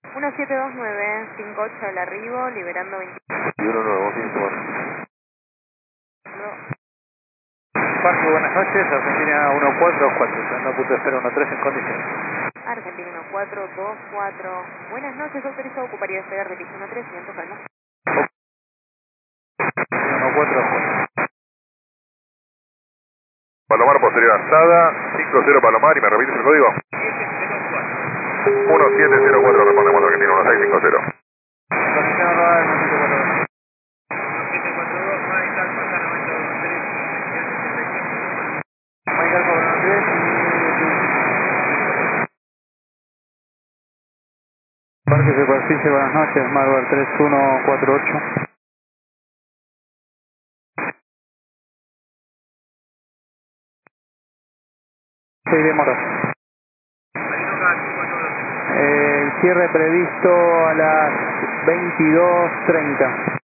172958 al arribo, liberando 20. Y uno nuevo, 104. Parque, buenas noches, Argentina 1424, estando a punto de espera 13 en condiciones. Argentina 1424. Buenas noches, autorizado a ocupar y despegar de pista 13, viento calma. 1424. Palomar posterior alzada, 50 Palomar y me repites el código. 1704, respondemos Argentina 1650. Condición normal, 1742. 742, Michael, pasar 923, Michael por 93 y... Parque Superficie, buenas noches, Marvel 3148. Sí, demora. El cierre previsto a las 22:30.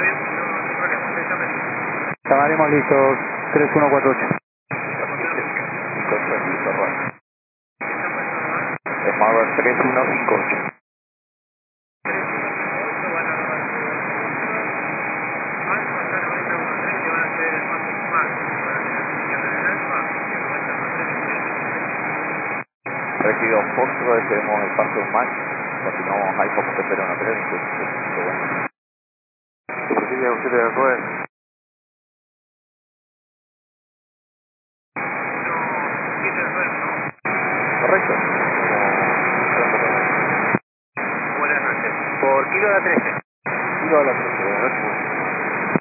Llamaremos listos 3148. Es Marvel 3158. Recibido Foxtrot, tenemos el paso en Max, continuamos ahí como que espera una 3, Superficie usted de Roel. Correcto. Buenas noches. Por kilo a la 13. Kilo a la 13, buenas noches.